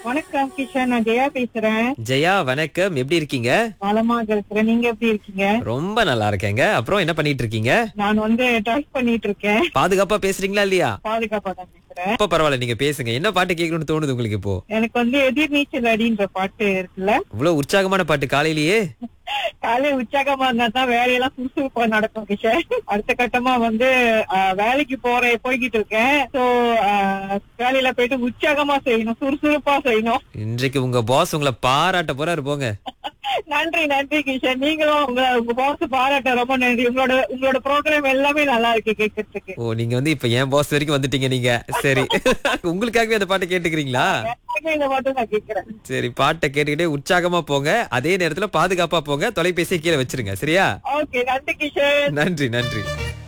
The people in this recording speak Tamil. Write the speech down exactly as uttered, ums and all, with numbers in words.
வணக்கம் கிஷன், நான் ஜெயா பேசுறேன். ஜெயா வணக்கம், எப்படி இருக்கீங்க? நலமாக இருக்கிறேன். நீங்க எப்படி இருக்கீங்க? ரொம்ப நல்லா இருக்கேங்க. அப்புறம் என்ன பண்ணிட்டு இருக்கீங்க? நான் வந்து டிரைவ் பண்ணிட்டு இருக்கேன். பாதுகாப்பா பேசுறீங்களா இல்லையா? பாதுகாப்பா தான் பேசுறேன். அப்ப பரவாயில்ல, நீங்க பேசுங்க. என்ன பாட்டு கேட்கணும்னு தோணுது உங்களுக்கு இப்போ? எனக்கு வந்து எதிர்நீச்சல் அடின்ற பாட்டு இருக்குல்ல, இவ்வளவு உற்சாகமான பாட்டு காலையிலேயே? காலை உற்சாகமா இருந்தா தான் வேலையெல்லாம் சுறுசுறுப்பா நடக்கும் கிஷன். அடுத்த கட்டமா வந்து ஆஹ், வேலைக்கு போறேன், போய்கிட்டு இருக்கேன். சோ வேலையில போயிட்டு உற்சாகமா செய்யணும், சுறுசுறுப்பா செய்யணும். இன்றைக்கு உங்க பாஸ் உங்களை பாராட்ட போறாரு போங்க. நன்றி நன்றி கிஷன். நீங்களும் உங்க உங்க பாஸ் பாராட்ட ரொம்ப நன்றி. உங்களோட உங்களோட ப்ரோக்ராம் எல்லாமே நல்லா இருக்கு கேட்கறதுக்கு. ஓ, நீங்க வந்து இப்ப என் பாஸ் வரைக்கும் வந்துட்டீங்க நீங்க. சரி, உங்களுக்காகவே அந்த பாட்டை கேட்டுக்கிறீங்களா? எல்லாருமே இந்த பாட்டு நான் கேட்கிறேன். சரி, பாட்டை கேட்டுக்கிட்டே உற்சாகமா போங்க. அதே நேரத்துல பாதுகாப்பா போங்க. தொலைபேசியை கீழே வச்சிருங்க, சரியா? ஓகே, நன்றி கிஷன். நன்றி நன்றி.